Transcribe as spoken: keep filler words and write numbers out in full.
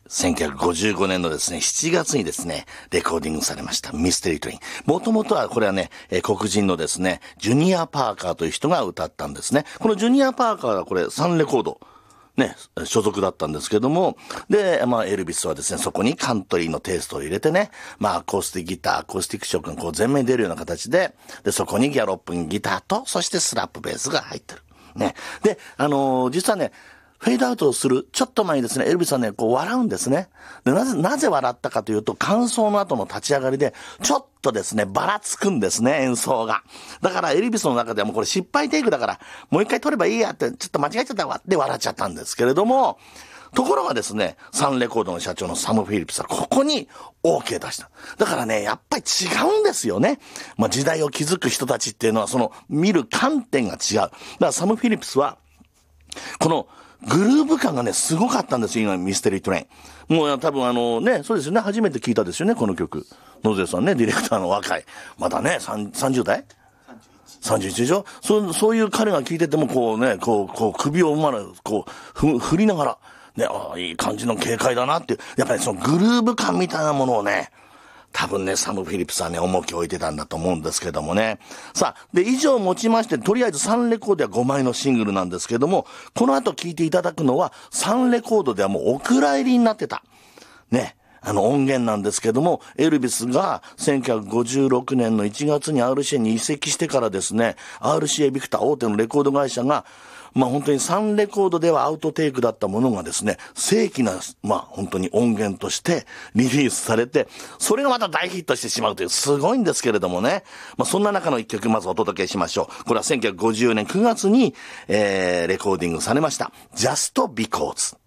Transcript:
せんきゅうひゃくごじゅうごねんのですね、しちがつにですね、レコーディングされました、ミステリートレイン。もともとは、これはね、えー、黒人のですね、ジュニア・パーカーという人が歌ったんですね。このジュニア・パーカーはこれさんレコード、ね、所属だったんですけども、で、まあ、エルビスはですね、そこにカントリーのテイストを入れてね、まあ、アコースティックギター、アコースティック色がこう全面に出るような形で、で、そこにギャロップギターと、そしてスラップベースが入ってる。ね。で、あのー、実はね、フェードアウトをするちょっと前にですね、エルビスはね、こう笑うんですね。で、なぜ、なぜ笑ったかというと、間奏の後の立ち上がりで、ちょっとですね、ばらつくんですね、演奏が。だから、エルビスの中ではもうこれ失敗テイクだから、もう一回撮ればいいやって、ちょっと間違えちゃったわって笑っちゃったんですけれども、ところがですね、サンレコードの社長のサム・フィリップスはここに OK 出した。だからね、やっぱり違うんですよね。まあ、時代を築く人たちっていうのは、その、見る観点が違う。だからサム・フィリップスは、この、グルーヴ感がね、すごかったんですよ、今、ミステリートレイン。もう多分あのね、そうですよね、初めて聞いたですよね、この曲。野瀬さんね、ディレクターの若い。まだね、さんじゅう代 ?さんじゅういち でしょ。そう、そういう彼が聞いてても、こうね、こう、こう、首をまる、こう、ふ、振りながら、ね、ああ、いい感じの軽快だなっていう、やっぱりそのグルーヴ感みたいなものをね、多分ね、サム・フィリップスはね、重きを置いてたんだと思うんですけどもね。さあ、で、以上をもちまして、とりあえずさんレコードはごまいのシングルなんですけども、この後聴いていただくのは、さんレコードではもうお蔵入りになってた。ね。あの音源なんですけども、エルビスがせんきゅうひゃくごじゅうろくねんのいちがつに アールシーエー に移籍してからですね、アールシーエー ビクター大手のレコード会社が、まあ本当にさんレコードではアウトテイクだったものがですね、正規な、まあ本当に音源としてリリースされて、それがまた大ヒットしてしまうという、すごいんですけれどもね。まあそんな中の一曲まずお届けしましょう。これはせんきゅうひゃくごじゅうねんくがつに、えー、レコーディングされました。Just Because。